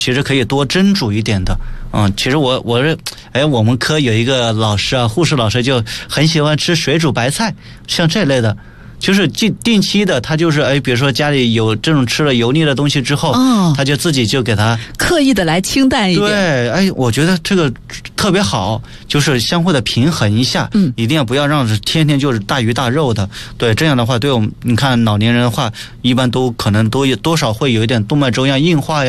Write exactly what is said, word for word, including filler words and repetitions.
其实可以多蒸煮一点的。嗯，其实我我是，哎，我们科有一个老师啊，护士老师就很喜欢吃水煮白菜，像这类的。就是定定期的，他就是哎，比如说家里有这种吃了油腻的东西之后，哦，他就自己就给他刻意的来清淡一点。 对，哎，我觉得这个特别好，就是相互的平衡一下，嗯，一定要不要让天天就是大鱼大肉的，对，这样的话，对我们你看老年人的话，一般都可能都多少会有一点动脉粥样硬化呀。